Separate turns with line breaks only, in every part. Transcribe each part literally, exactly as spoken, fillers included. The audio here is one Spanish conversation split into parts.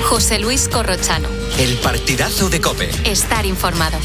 José Luis Corrochano.
El partidazo de COPE.
Estar informado.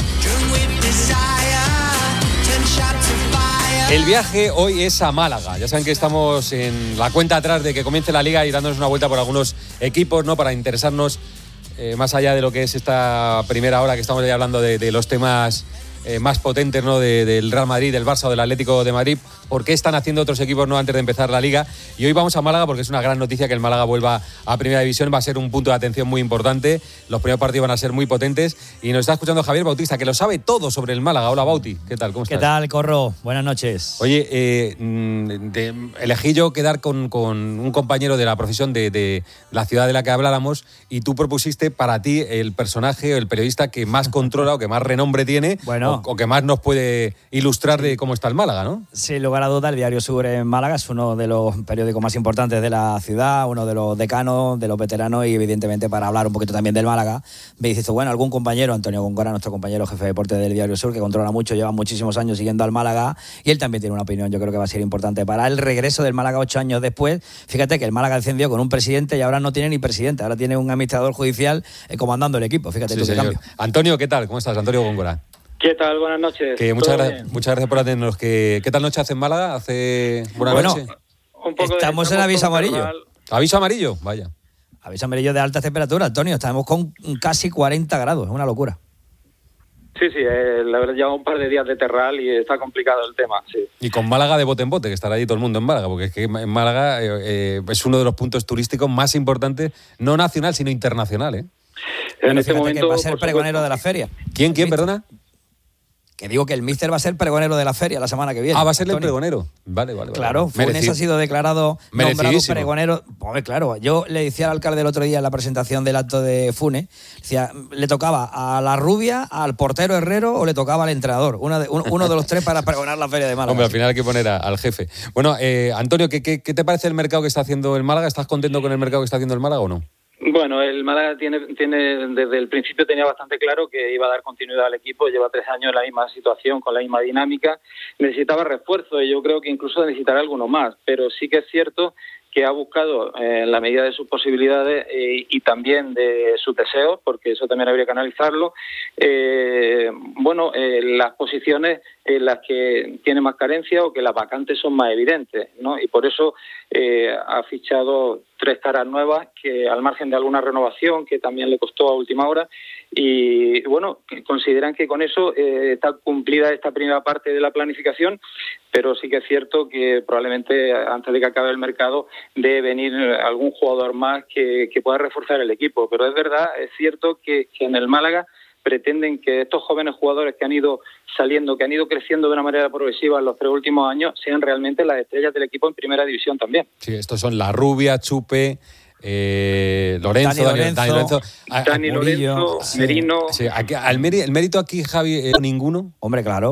El viaje hoy es a Málaga. Ya saben que estamos en la cuenta atrás de que comience la Liga y dándonos una vuelta por algunos equipos, ¿no? Para interesarnos eh, más allá de lo que es esta primera hora que estamos ya hablando de, de los temas eh, más potentes, ¿no? De, del Real Madrid, del Barça o del Atlético de Madrid. ¿Por qué están haciendo otros equipos, no, antes de empezar la Liga? Y hoy vamos a Málaga porque es una gran noticia que el Málaga vuelva a Primera División. Va a ser un punto de atención muy importante. Los primeros partidos van a ser muy potentes. Y nos está escuchando Javier Bautista, que lo sabe todo sobre el Málaga. Hola, Bauti. ¿Qué tal? ¿Cómo estás?
¿Qué tal, Corro? Buenas noches.
Oye, eh, de, elegí yo quedar con, con un compañero de la profesión de, de la ciudad de la que habláramos y tú propusiste para ti el personaje, el periodista que más controla o que más renombre tiene,
bueno,
o, o que más nos puede ilustrar de cómo está el Málaga, ¿no?
Sin lugar a duda, el Diario Sur en Málaga es uno de los periódicos más importantes de la ciudad, uno de los decanos, de los veteranos, y evidentemente para hablar un poquito también del Málaga, me dices tú, bueno, algún compañero, Antonio Góngora, nuestro compañero jefe de deporte del Diario Sur, que controla mucho, lleva muchísimos años siguiendo al Málaga, y él también tiene una opinión, yo creo que va a ser importante para el regreso del Málaga ocho años después. Fíjate que el Málaga descendió con un presidente y ahora no tiene ni presidente, ahora tiene un administrador judicial eh, comandando el equipo, fíjate sí, tú qué cambio.
Antonio, ¿qué tal? ¿Cómo estás? Antonio Góngora.
¿Qué tal? Buenas noches.
Que muchas, gra- muchas gracias por atendernos. ¿Qué, ¿Qué tal noche hace en Málaga? ¿Hace buena
bueno,
noche?
Un poco estamos de, en aviso amarillo.
Carnaval.
¿Aviso amarillo? Vaya.
Aviso amarillo de altas temperaturas, Antonio. Estamos con casi cuarenta grados, es una locura.
Sí, sí, eh, la verdad lleva un par de días de terral y está complicado el tema, sí.
Y con Málaga de bote en bote, que estará allí todo el mundo en Málaga, porque es que en Málaga eh, eh, es uno de los puntos turísticos más importantes, no nacional, sino internacional, ¿eh?
En
bueno,
este momento
que va a ser pregonero
supuesto.
de la feria.
¿Quién, quién, perdona?
Que digo que el míster va a ser pregonero de la feria la semana que viene.
Ah, va a ser el
Antonio.
pregonero. Vale, vale.
Claro,
vale.
Funes ha sido declarado nombrado pregonero. Pues claro, yo le decía al alcalde el otro día en la presentación del acto de Funes, decía, le tocaba a la rubia, al portero Herrero o le tocaba al entrenador. Una de, un, uno de los tres para pregonar la feria de Málaga.
Hombre, al final hay que poner a, al jefe. Bueno, eh, Antonio, ¿qué, qué, ¿qué te parece el mercado que está haciendo el Málaga? ¿Estás contento con el mercado que está haciendo el Málaga o no?
Bueno, el Málaga tiene, tiene desde el principio tenía bastante claro que iba a dar continuidad al equipo, lleva tres años en la misma situación, con la misma dinámica, necesitaba refuerzo y yo creo que incluso necesitará alguno más, pero sí que es cierto que ha buscado eh, en la medida de sus posibilidades eh, y también de sus deseos, porque eso también habría que analizarlo, eh, bueno, eh, las posiciones en las que tiene más carencia o que las vacantes son más evidentes, ¿no? Y por eso eh, ha fichado tres caras nuevas que al margen de alguna renovación que también le costó a última hora y bueno, consideran que con eso eh, está cumplida esta primera parte de la planificación, pero sí que es cierto que probablemente antes de que acabe el mercado debe venir algún jugador más que, que pueda reforzar el equipo, pero es verdad, es cierto que, que en el Málaga pretenden que estos jóvenes jugadores que han ido saliendo, que han ido creciendo de una manera progresiva en los tres últimos años, sean realmente las estrellas del equipo en primera división también.
Sí, estos son La Rubia, Chupe, eh, Lorenzo,
Dani Lorenzo,
Dani Lorenzo,
a,
Dani Lorenzo
sí,
Merino.
Sí, aquí, al mérito, el mérito aquí, Javi, eh, ninguno.
Hombre, claro.